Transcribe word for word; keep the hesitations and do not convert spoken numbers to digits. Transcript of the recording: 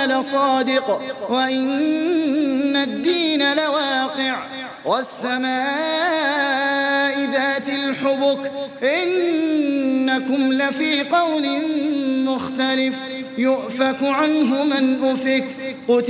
لصادق وإن الدين لواقع والسماء ذات الحبك إنكم لفي قول مختلف يؤفك عنه من أفك.